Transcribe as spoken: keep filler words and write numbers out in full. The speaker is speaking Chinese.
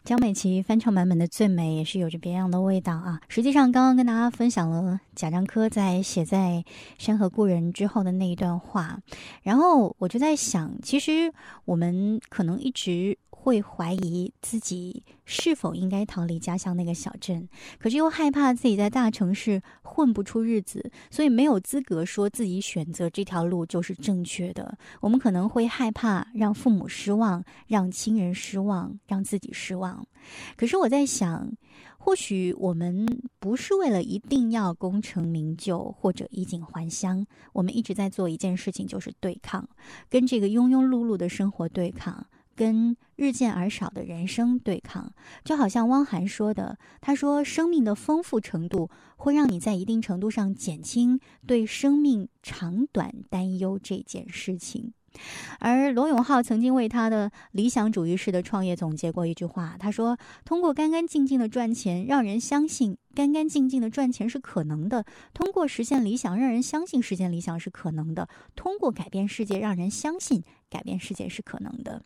江美琪翻唱版本的《最美》也是有着别样的味道啊。实际上，刚刚跟大家分享了贾樟柯在写在《山河故人》之后的那一段话，然后我就在想，其实我们可能一直会怀疑自己是否应该逃离家乡那个小镇，可是又害怕自己在大城市混不出日子，所以没有资格说自己选择这条路就是正确的。我们可能会害怕让父母失望，让亲人失望，让自己失望。可是我在想，或许我们不是为了一定要功成名就或者衣锦还乡，我们一直在做一件事情，就是对抗，跟这个庸庸碌碌的生活对抗，跟日渐而少的人生对抗。就好像汪涵说的，他说生命的丰富程度会让你在一定程度上减轻对生命长短担忧这件事情。而罗永浩曾经为他的理想主义式的创业总结过一句话，他说，通过干干净净的赚钱让人相信干干净净的赚钱是可能的，通过实现理想让人相信实现理想是可能的，通过改变世界让人相信改变世界是可能的。